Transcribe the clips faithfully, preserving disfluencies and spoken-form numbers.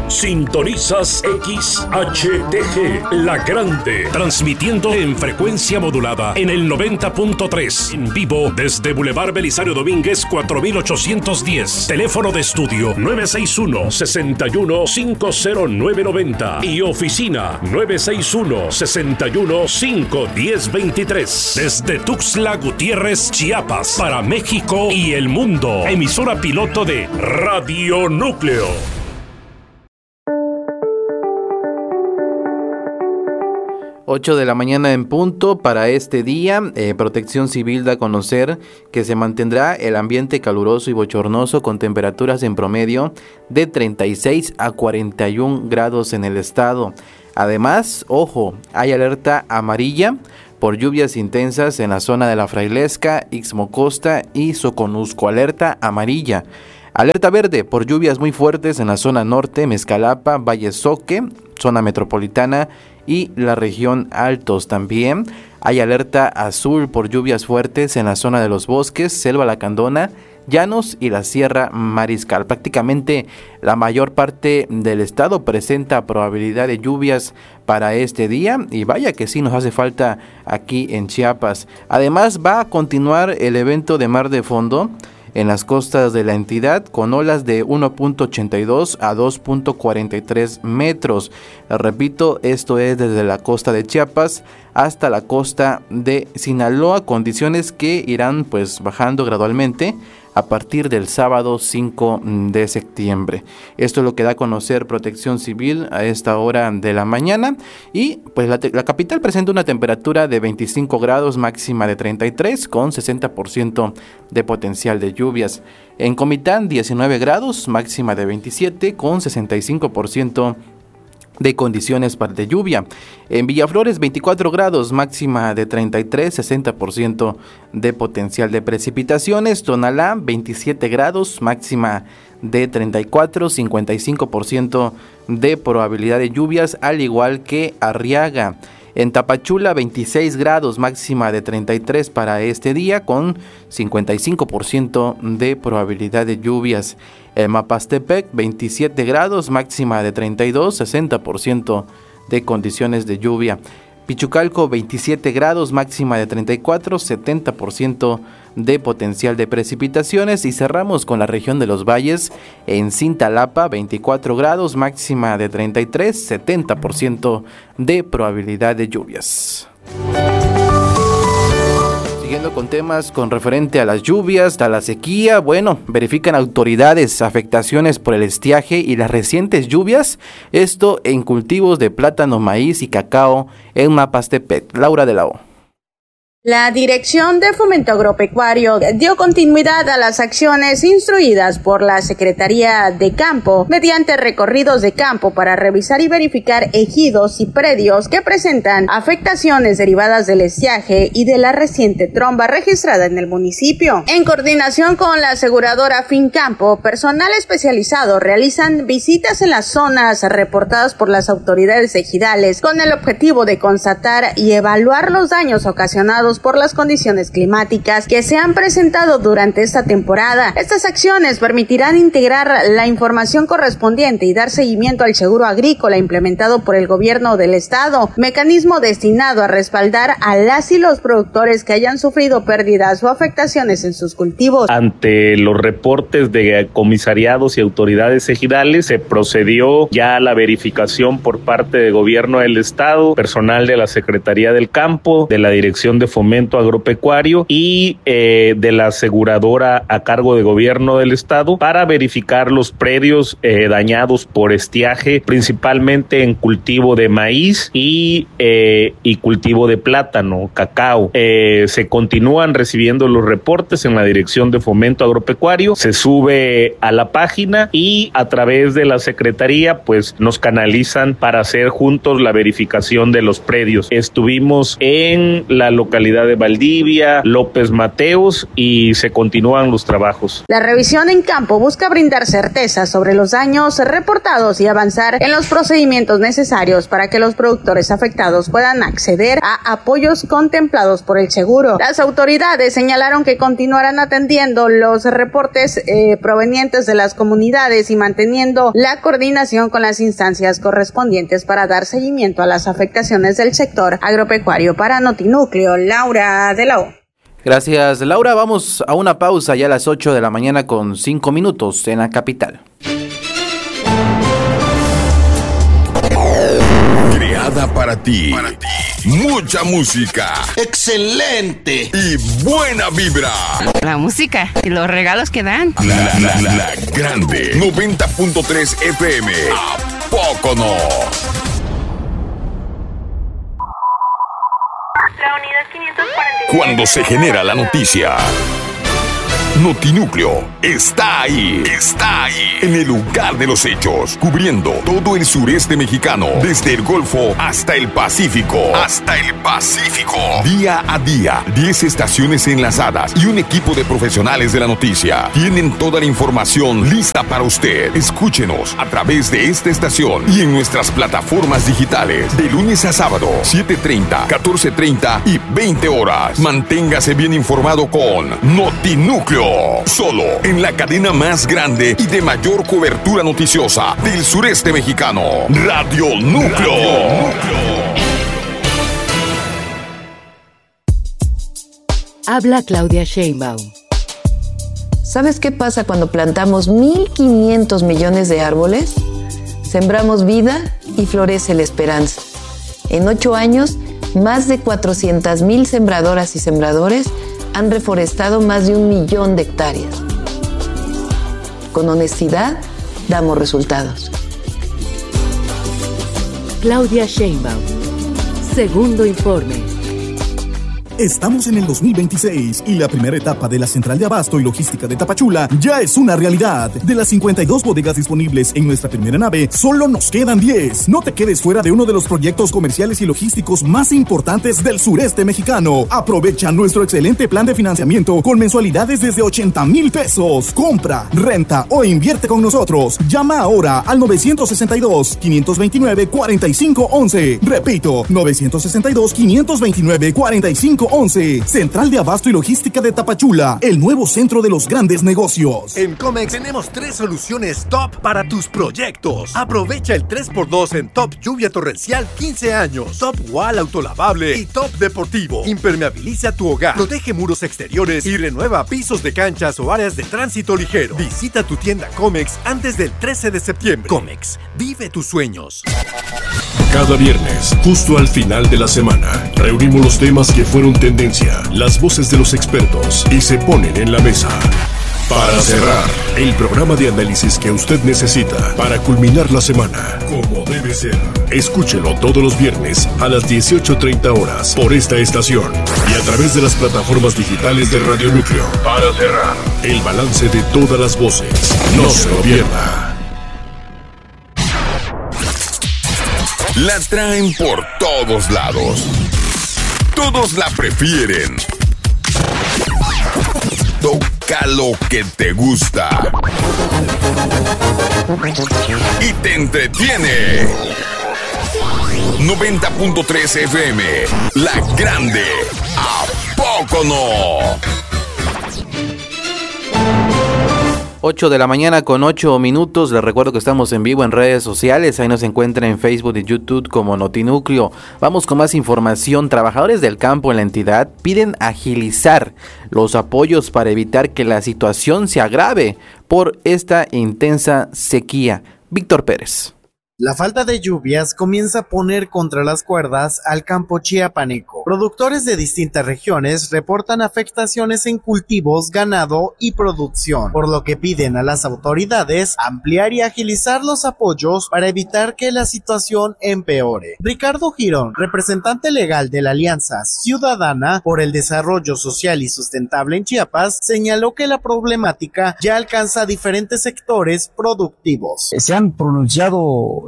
Sintonizas X H T G, La Grande, transmitiendo en frecuencia modulada en el noventa punto tres, en vivo desde Boulevard Belisario Domínguez cuatro mil ochocientos diez. Teléfono de estudio nueve seis uno, seis uno, cinco cero nueve nueve cero y oficina nueve seis uno, seis uno, cinco uno cero dos tres. Desde Tuxtla Gutiérrez, Chiapas, para México y el mundo. Emisora piloto de Radio Núcleo. ocho de la mañana en punto para este día. Eh, Protección Civil da a conocer que se mantendrá el ambiente caluroso y bochornoso con temperaturas en promedio de treinta y seis a cuarenta y uno grados en el estado. Además, ojo, hay alerta amarilla por lluvias intensas en la zona de La Frailesca, Ixmocosta y Soconusco. Alerta amarilla. Alerta verde por lluvias muy fuertes en la zona norte, Mezcalapa, Valle Soque, zona metropolitana y la región Altos. También hay alerta azul por lluvias fuertes en la zona de los bosques, Selva Lacandona, Llanos y la Sierra Mariscal. Prácticamente la mayor parte del estado presenta probabilidad de lluvias para este día y vaya que sí nos hace falta aquí en Chiapas. Además va a continuar el evento de mar de fondo en las costas de la entidad con olas de uno punto ochenta y dos a dos punto cuarenta y tres metros. Repito, esto es desde la costa de Chiapas hasta la costa de Sinaloa, condiciones que irán pues bajando gradualmente a partir del sábado cinco de septiembre. Esto es lo que da a conocer Protección Civil a esta hora de la mañana. Y pues la, la capital presenta una temperatura de veinticinco grados, máxima de treinta y tres, con sesenta por ciento de potencial de lluvias. En Comitán, diecinueve grados, máxima de veintisiete, con sesenta y cinco por ciento de condiciones para de lluvia. En Villaflores, veinticuatro grados, máxima de treinta y tres, sesenta por ciento de potencial de precipitaciones. Tonalá, veintisiete grados, máxima de treinta y cuatro, cincuenta y cinco por ciento de probabilidad de lluvias, al igual que Arriaga. En Tapachula, veintiséis grados, máxima de treinta y tres para este día, con cincuenta y cinco por ciento de probabilidad de lluvias. En Mapastepec, veintisiete grados, máxima de treinta y dos, sesenta por ciento de condiciones de lluvia. Pichucalco, veintisiete grados, máxima de treinta y cuatro, setenta por ciento de potencial de precipitaciones. Y cerramos con la región de los valles. En Cintalapa, veinticuatro grados, máxima de treinta y tres, setenta por ciento de probabilidad de lluvias. Siguiendo con temas con referente a las lluvias, a la sequía, bueno, verifican autoridades afectaciones por el estiaje y las recientes lluvias, esto en cultivos de plátano, maíz y cacao en Mapastepec. Laura de la O. La Dirección de Fomento Agropecuario dio continuidad a las acciones instruidas por la Secretaría de Campo mediante recorridos de campo para revisar y verificar ejidos y predios que presentan afectaciones derivadas del estiaje y de la reciente tromba registrada en el municipio. En coordinación con la aseguradora Fincampo, personal especializado realizan visitas en las zonas reportadas por las autoridades ejidales con el objetivo de constatar y evaluar los daños ocasionados por las condiciones climáticas que se han presentado durante esta temporada. Estas acciones permitirán integrar la información correspondiente y dar seguimiento al seguro agrícola implementado por el gobierno del estado, mecanismo destinado a respaldar a las y los productores que hayan sufrido pérdidas o afectaciones en sus cultivos. Ante los reportes de comisariados y autoridades ejidales, se procedió ya a la verificación por parte del gobierno del estado, personal de la Secretaría del Campo, de la Dirección de Fomento Agropecuario y eh, de la aseguradora a cargo de gobierno del estado para verificar los predios eh, dañados por estiaje, principalmente en cultivo de maíz y, eh, y cultivo de plátano, cacao. Eh, se continúan recibiendo los reportes en la Dirección de Fomento Agropecuario, se sube a la página y a través de la Secretaría pues nos canalizan para hacer juntos la verificación de los predios. Estuvimos en la localidad localidad de Valdivia, López Mateos, y se continúan los trabajos. La revisión en campo busca brindar certeza sobre los daños reportados y avanzar en los procedimientos necesarios para que los productores afectados puedan acceder a apoyos contemplados por el seguro. Las autoridades señalaron que continuarán atendiendo los reportes eh, provenientes de las comunidades y manteniendo la coordinación con las instancias correspondientes para dar seguimiento a las afectaciones del sector agropecuario. Para Notinúcleo, Laura de la O. Gracias, Laura. Vamos a una pausa ya a las ocho de la mañana con cinco minutos en la capital. Creada para ti. Para ti. Mucha música. ¡Excelente! Y buena vibra. La música y los regalos que dan. La, la, la, la grande. noventa punto tres F M. ¿A poco no? La unidad quinientos cuarenta y siete. Cuando se genera la noticia, Notinúcleo está ahí, está ahí, en el lugar de los hechos, cubriendo todo el sureste mexicano, desde el Golfo hasta el Pacífico, hasta el Pacífico. Día a día, diez estaciones enlazadas y un equipo de profesionales de la noticia tienen toda la información lista para usted. Escúchenos a través de esta estación y en nuestras plataformas digitales, de lunes a sábado, siete treinta, catorce treinta y veinte horas. Manténgase bien informado con Notinúcleo. Solo en la cadena más grande y de mayor cobertura noticiosa del sureste mexicano, Radio Núcleo. Radio Núcleo. Habla Claudia Sheinbaum. ¿Sabes qué pasa cuando plantamos mil quinientos millones de árboles? Sembramos vida y florece la esperanza. En ocho años, más de cuatrocientas mil sembradoras y sembradores han reforestado más de un millón de hectáreas. Con honestidad, damos resultados. Claudia Sheinbaum. Segundo informe. Estamos en el dos mil veintiséis y la primera etapa de la Central de Abasto y Logística de Tapachula ya es una realidad. De las cincuenta y dos bodegas disponibles en nuestra primera nave, solo nos quedan diez. No te quedes fuera de uno de los proyectos comerciales y logísticos más importantes del sureste mexicano. Aprovecha nuestro excelente plan de financiamiento con mensualidades desde ochenta mil pesos. Compra, renta o invierte con nosotros. Llama ahora al nueve seis dos, cinco dos nueve, cuatro cinco once. Repito, nueve seis dos, cinco dos nueve, cuatro cinco once. Central de Abasto y Logística de Tapachula, el nuevo centro de los grandes negocios. En Comex tenemos tres soluciones top para tus proyectos. Aprovecha el tres por dos en Top Lluvia Torrencial quince años, Top Wall Autolavable y Top Deportivo. Impermeabiliza tu hogar, protege muros exteriores y renueva pisos de canchas o áreas de tránsito ligero. Visita tu tienda Comex antes del trece de septiembre. Comex, vive tus sueños. Cada viernes, justo al final de la semana, reunimos los temas que fueron tendencia, las voces de los expertos y se ponen en la mesa. Para cerrar, el programa de análisis que usted necesita para culminar la semana, como debe ser. Escúchelo todos los viernes a las dieciocho treinta horas por esta estación y a través de las plataformas digitales de Radio Núcleo. Para cerrar, el balance de todas las voces. No se lo pierda. La traen por todos lados. Todos la prefieren. Toca lo que te gusta. Y te entretiene. noventa punto tres F M. La grande. ¿A poco no? ocho de la mañana con ocho minutos. Les recuerdo que estamos en vivo en redes sociales. Ahí nos encuentran en Facebook y YouTube como Notinúcleo. Vamos con más información. Trabajadores del campo en la entidad piden agilizar los apoyos para evitar que la situación se agrave por esta intensa sequía. Víctor Pérez. La falta de lluvias comienza a poner contra las cuerdas al campo chiapaneco. Productores de distintas regiones reportan afectaciones en cultivos, ganado y producción, por lo que piden a las autoridades ampliar y agilizar los apoyos para evitar que la situación empeore. Ricardo Girón, representante legal de la Alianza Ciudadana por el Desarrollo Social y Sustentable en Chiapas, señaló que la problemática ya alcanza diferentes sectores productivos. Se han pronunciado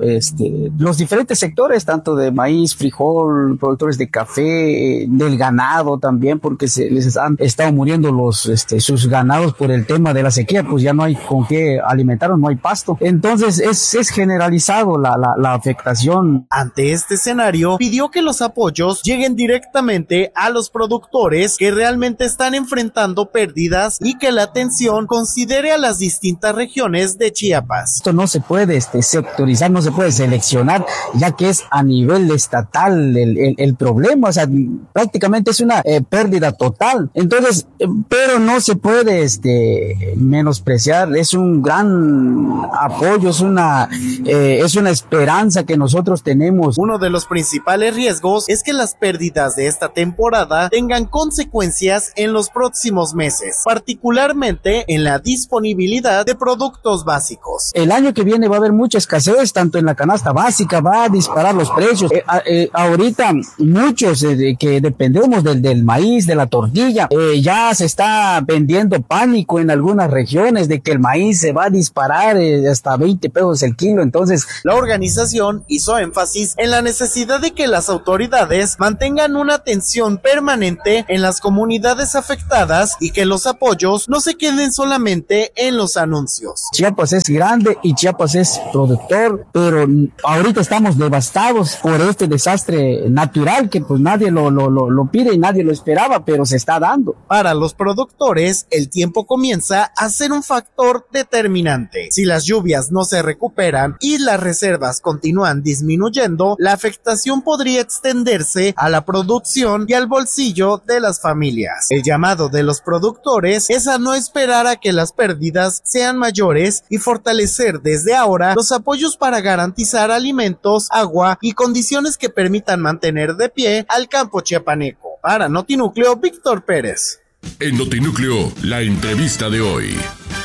este, los diferentes sectores, tanto de maíz, frijol, productores de café, eh, del ganado también, porque se les han estado muriendo los, este, sus ganados por el tema de la sequía, pues ya no hay con qué alimentarlos, no hay pasto. Entonces es, es generalizado la, la, la afectación. Ante este escenario, pidió que los apoyos lleguen directamente a los productores que realmente están enfrentando pérdidas y que la atención considere a las distintas regiones de Chiapas. Esto no se puede este, sectorizar, no se puede seleccionar, ya que es a nivel estatal el, el, el problema, o sea, prácticamente es una eh, pérdida total. Entonces, eh, pero no se puede este, menospreciar, es un gran apoyo, es una, eh, es una esperanza que nosotros tenemos. Uno de los principales riesgos es que las pérdidas de esta temporada tengan consecuencias en los próximos meses, particularmente en la disponibilidad de productos básicos. El año que viene va a haber mucha escasez, tanto en la canasta básica, va a disparar los precios. Eh, eh, ahorita muchos eh, de, que dependemos del, del maíz, de la tortilla, eh, ya se está vendiendo pánico en algunas regiones de que el maíz se va a disparar eh, hasta veinte pesos el kilo. Entonces, la organización hizo énfasis en la necesidad de que las autoridades mantengan una atención permanente en las comunidades afectadas y que los apoyos no se queden solamente en los anuncios. Chiapas es grande y Chiapas es productor, pero ahorita estamos devastados por este desastre natural que pues nadie lo, lo, lo, lo pide y nadie lo esperaba, pero se está dando. Para los productores, el tiempo comienza a ser un factor determinante. Si las lluvias no se recuperan y las reservas continúan disminuyendo, la afectación podría extenderse a la producción y al bolsillo de las familias. El llamado de los productores es a no esperar a que las pérdidas sean mayores y fortalecer desde ahora los apoyos para garantizar alimentos, agua y condiciones que permitan mantener de pie al campo chiapaneco. Para Notinúcleo, Víctor Pérez. En Notinúcleo, la entrevista de hoy.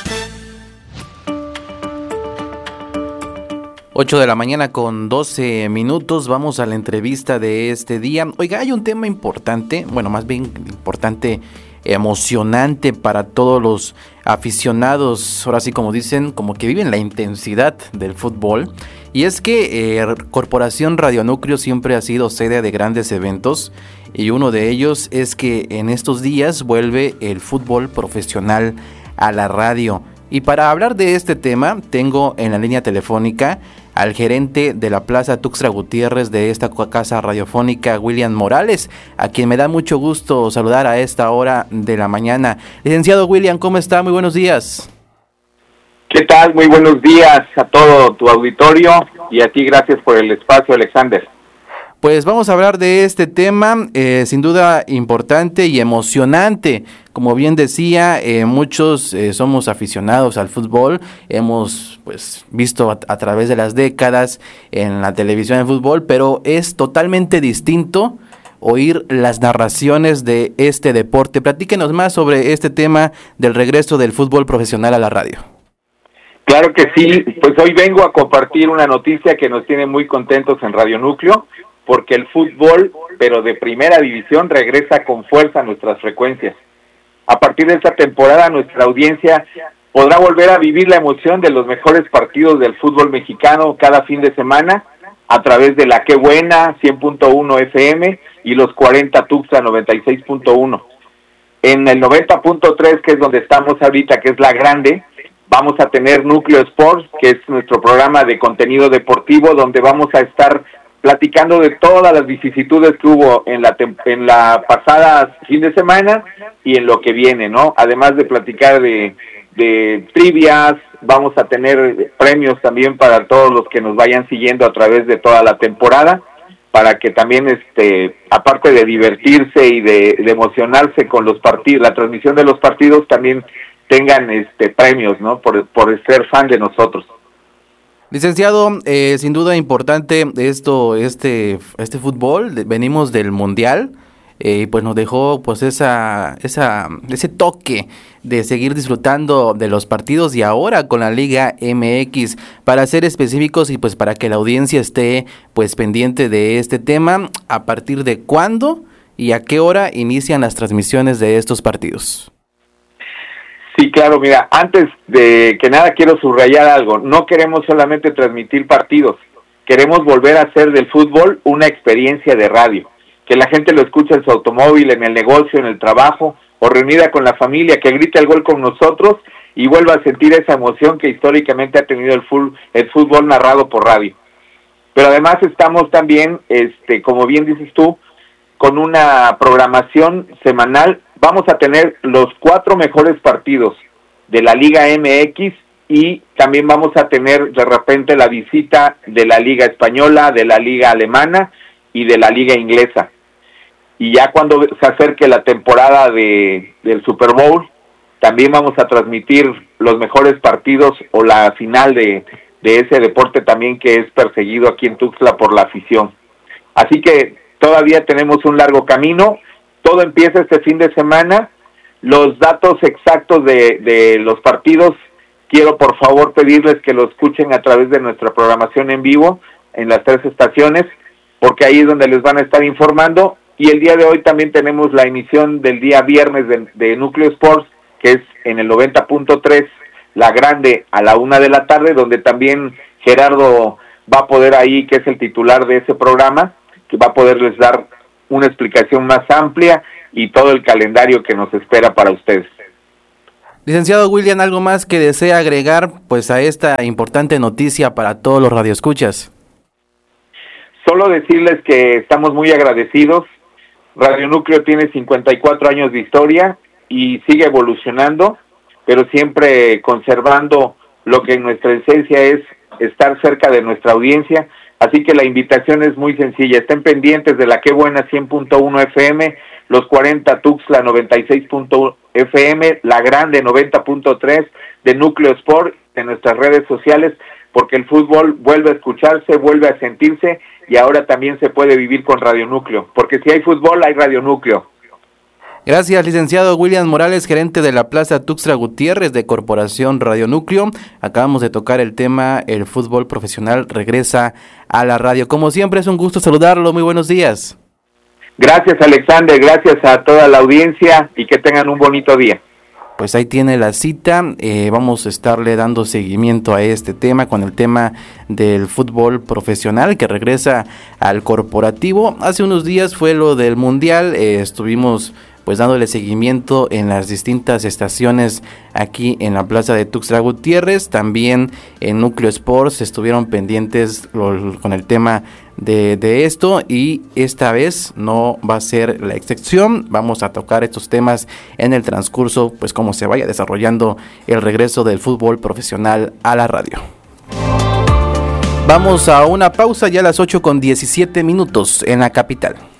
ocho de la mañana con doce minutos, vamos a la entrevista de este día. Oiga, hay un tema importante, bueno, más bien importante, emocionante para todos los aficionados, ahora sí como dicen, como que viven la intensidad del fútbol. Y es que eh, Corporación Radionúcleo siempre ha sido sede de grandes eventos y uno de ellos es que en estos días vuelve el fútbol profesional a la radio. Y para hablar de este tema tengo en la línea telefónica al gerente de la Plaza Tuxtla Gutiérrez de esta casa radiofónica, William Morales, a quien me da mucho gusto saludar a esta hora de la mañana. Licenciado William, ¿cómo está? Muy buenos días. ¿Qué tal? Muy buenos días a todo tu auditorio y a ti, gracias por el espacio, Alexander. Pues vamos a hablar de este tema, eh, sin duda importante y emocionante. Como bien decía, eh, muchos eh, somos aficionados al fútbol, hemos pues visto a, a través de las décadas en la televisión el fútbol, pero es totalmente distinto oír las narraciones de este deporte. Platíquenos más sobre este tema del regreso del fútbol profesional a la radio. Claro que sí, pues hoy vengo a compartir una noticia que nos tiene muy contentos en Radionúcleo, porque el fútbol, pero de primera división, regresa con fuerza a nuestras frecuencias. A partir de esta temporada, nuestra audiencia podrá volver a vivir la emoción de los mejores partidos del fútbol mexicano cada fin de semana, a través de la Qué Buena, cien punto uno F M, y los cuarenta Tuxtla, noventa y seis punto uno. En el noventa punto tres, que es donde estamos ahorita, que es la grande, vamos a tener Núcleo Sports, que es nuestro programa de contenido deportivo, donde vamos a estar platicando de todas las vicisitudes que hubo en la en la pasada fin de semana y en lo que viene, ¿no? Además de platicar de, de trivias, vamos a tener premios también para todos los que nos vayan siguiendo a través de toda la temporada, para que también, este, aparte de divertirse y de, de emocionarse con los partidos, la transmisión de los partidos, también tengan este premios, ¿no? Por, por ser fan de nosotros. Licenciado, eh, sin duda importante esto, este, este fútbol. Venimos del mundial eh, y pues nos dejó pues esa, esa, ese toque de seguir disfrutando de los partidos y ahora con la Liga M X, para ser específicos y pues para que la audiencia esté pues pendiente de este tema. ¿A partir de cuándo y a qué hora inician las transmisiones de estos partidos? Sí, claro, mira, antes de que nada quiero subrayar algo. No queremos solamente transmitir partidos, queremos volver a hacer del fútbol una experiencia de radio, que la gente lo escuche en su automóvil, en el negocio, en el trabajo, o reunida con la familia, que grite el gol con nosotros y vuelva a sentir esa emoción que históricamente ha tenido el fútbol, el fútbol narrado por radio. Pero además estamos también, este, como bien dices tú, con una programación semanal. Vamos a tener los cuatro mejores partidos de la Liga M X y también vamos a tener de repente la visita de la Liga Española, de la Liga Alemana y de la Liga Inglesa. Y ya cuando se acerque la temporada de, del Super Bowl, también vamos a transmitir los mejores partidos o la final de, de ese deporte también que es perseguido aquí en Tuxtla por la afición. Así que todavía tenemos un largo camino, todo empieza este fin de semana. Los datos exactos de, de los partidos, quiero por favor pedirles que lo escuchen a través de nuestra programación en vivo en las tres estaciones, porque ahí es donde les van a estar informando. Y el día de hoy también tenemos la emisión del día viernes de, de Núcleo Sports, que es en el noventa punto tres, la grande, a la una de la tarde, donde también Gerardo va a poder ahí, que es el titular de ese programa, que va a poderles dar una explicación más amplia y todo el calendario que nos espera para ustedes. Licenciado William, ¿algo más que desea agregar pues a esta importante noticia para todos los radioescuchas? Solo decirles que estamos muy agradecidos. Radio Núcleo tiene cincuenta y cuatro años de historia y sigue evolucionando, pero siempre conservando lo que en nuestra esencia es estar cerca de nuestra audiencia. Así que la invitación es muy sencilla. Estén pendientes de la Qué Buena cien punto uno F M, los cuarenta Tuxtla noventa y seis punto uno F M, la grande noventa punto tres de Núcleo Sport, de nuestras redes sociales, porque el fútbol vuelve a escucharse, vuelve a sentirse y ahora también se puede vivir con Radio Núcleo, porque si hay fútbol hay Radio Núcleo. Gracias, licenciado William Morales, gerente de la Plaza Tuxtla Gutiérrez de Corporación Radio Núcleo. Acabamos de tocar el tema, el fútbol profesional regresa a la radio. Como siempre es un gusto saludarlo, muy buenos días. Gracias, Alexander, gracias a toda la audiencia y que tengan un bonito día. Pues ahí tiene la cita, eh, vamos a estarle dando seguimiento a este tema con el tema del fútbol profesional que regresa al corporativo. Hace unos días fue lo del Mundial, eh, estuvimos pues dándole seguimiento en las distintas estaciones aquí en la Plaza de Tuxtla Gutiérrez, también en Núcleo Sports estuvieron pendientes lo, con el tema de, de esto y esta vez no va a ser la excepción. Vamos a tocar estos temas en el transcurso, pues como se vaya desarrollando el regreso del fútbol profesional a la radio. Vamos a una pausa ya a las ocho con diecisiete minutos en la capital.